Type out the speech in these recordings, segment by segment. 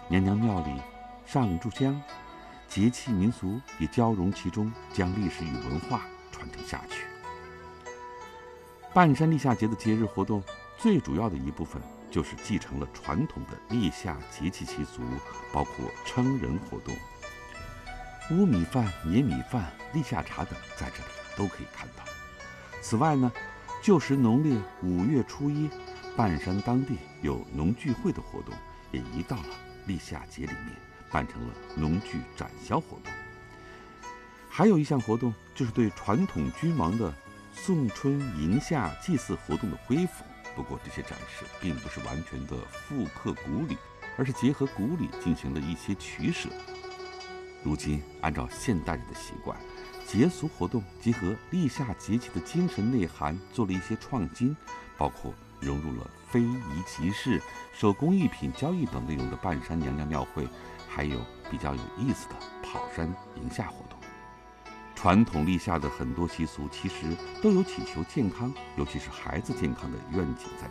娘娘庙里上炷香，节气民俗也交融其中，将历史与文化传承下去。半山立夏节的节日活动最主要的一部分就是继承了传统的立夏节气习俗，包括称人活动。乌米饭、黏米饭、立夏茶等在这里都可以看到。此外呢，就是农历5月初1，半山当地有农聚会的活动，也移到了立夏节里面，办成了农具展销活动。还有一项活动就是对传统君王的送春迎夏祭祀活动的恢复。不过这些展示并不是完全的复刻古礼，而是结合古礼进行了一些取舍。如今按照现代人的习惯，节俗活动结合立夏节气的精神内涵做了一些创新，包括融入了非遗集市、手工艺品交易等内容的半山娘娘庙会，还有比较有意思的跑山迎夏活动。传统立夏的很多习俗其实都有祈求健康，尤其是孩子健康的愿景在里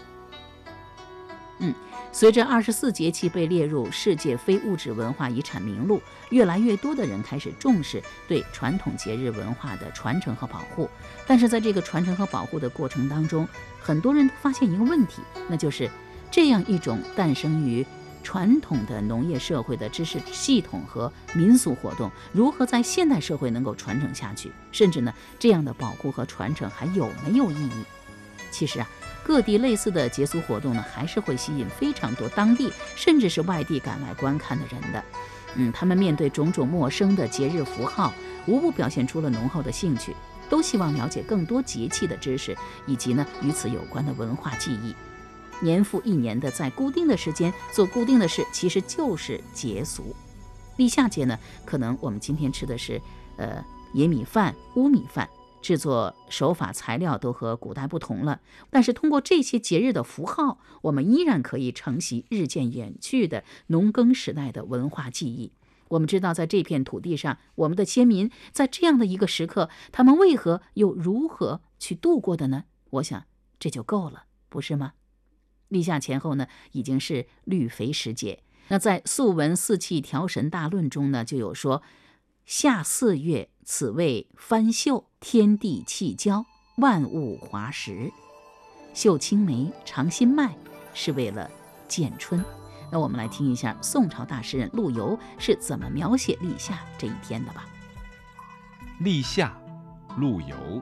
面。 随着24节气被列入世界非物质文化遗产名录，越来越多的人开始重视对传统节日文化的传承和保护。但是在这个传承和保护的过程当中，很多人都发现一个问题，那就是这样一种诞生于传统的农业社会的知识系统和民俗活动，如何在现代社会能够传承下去？甚至呢，这样的保护和传承还有没有意义？其实各地类似的节俗活动呢，还是会吸引非常多当地甚至是外地赶来观看的人的。他们面对种种陌生的节日符号，无不表现出了浓厚的兴趣，都希望了解更多节气的知识，以及呢与此有关的文化记忆。年复一年的在固定的时间做固定的事，其实就是节俗。立夏节呢，可能我们今天吃的是野米饭、乌米饭，制作手法材料都和古代不同了，但是通过这些节日的符号，我们依然可以承袭日渐远去的农耕时代的文化记忆。我们知道在这片土地上，我们的先民在这样的一个时刻，他们为何又如何去度过的呢？我想这就够了，不是吗？立夏前后呢，已经是绿肥时节。那在《素文四气调神大论》中呢，就有说：夏4月，此谓翻秀，天地气交，万物华实。绣青梅，尝新麦，是为了见春。那我们来听一下宋朝大诗人陆游是怎么描写立夏这一天的吧。 立夏，陆游。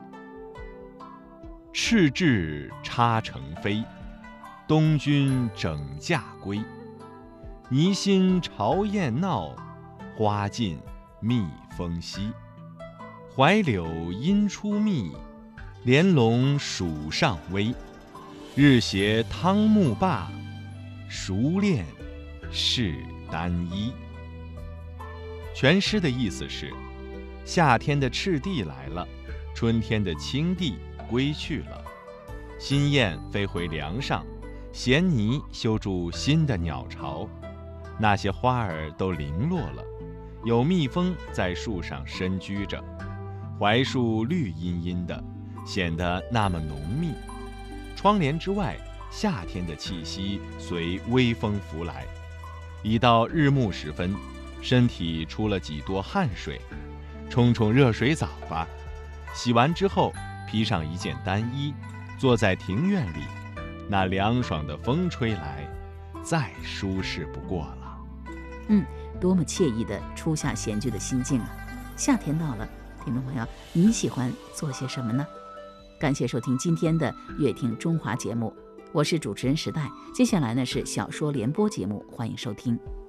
赤雉插成飞，东君整驾归。泥心朝燕闹，花尽蜜蜂稀。槐柳阴出蜜，莲笼暑上微。日斜汤沐罢，熟练是单衣。全诗的意思是，夏天的赤地来了，春天的青地归去了，新燕飞回梁上，衔泥修筑新的鸟巢，那些花儿都零落了，有蜜蜂在树上深居着，槐树绿茵茵的，显得那么浓密。窗帘之外，夏天的气息随微风拂来。一到日暮时分，身体出了几多汗水，冲冲热水澡吧。洗完之后，披上一件单衣，坐在庭院里，那凉爽的风吹来，再舒适不过了。 多么惬意的初夏闲居的心境啊！夏天到了，听众朋友，你喜欢做些什么呢？感谢收听今天的乐听中华节目，我是主持人时代。接下来呢是小说联播节目，欢迎收听。